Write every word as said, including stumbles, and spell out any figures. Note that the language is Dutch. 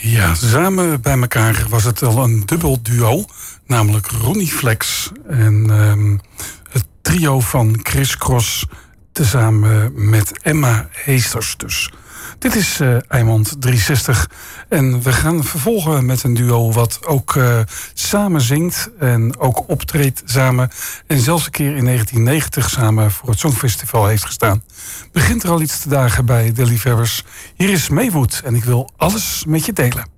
Ja, samen bij elkaar was het al een dubbel duo. Namelijk Ronnie Flex en um, het trio van Chris Cross tezamen met Emma Heesters dus. Dit is uh, Eimond driehonderdzestig en we gaan vervolgen met een duo wat ook uh, samen zingt en ook optreedt samen. En zelfs een keer in negentien negentig samen voor het Songfestival heeft gestaan. Begint er al iets te dagen bij de liefhebbers. Hier is Maywood en ik wil alles met je delen.